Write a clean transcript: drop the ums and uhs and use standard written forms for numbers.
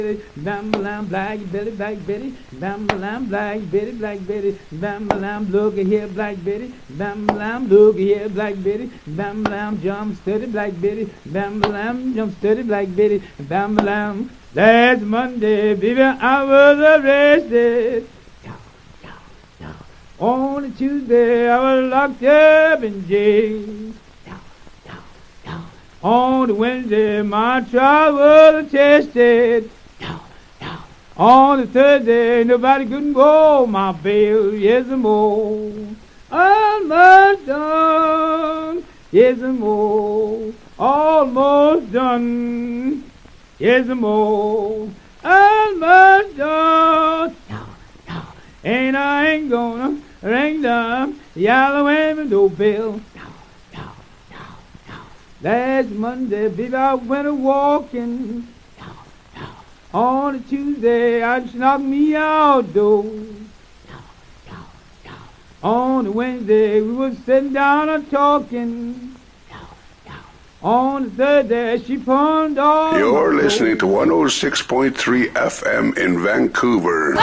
Bam lam black Betty, bam lam black Betty, bam lam look here Black Betty, bam lam look here Black Betty, bam lam jump steady Black Betty, bam lam jump steady Black Betty, bam lam. Last Monday, baby, I was arrested. On a Tuesday, I was locked up in jail. On the Wednesday, my trial was attested. On the Thursday, nobody couldn't go my bail. Yes, more. Almost done. Yes, more. Almost done. Yes, more. Almost done. And I ain't gonna ring the yellow and doorbell. Last Monday, baby, I went a walking. On a Tuesday, I just knocked me outdoors. On a Wednesday, we was sitting down and talking. On the Thursday, she pawned all. You're listening to 106.3 FM in Vancouver.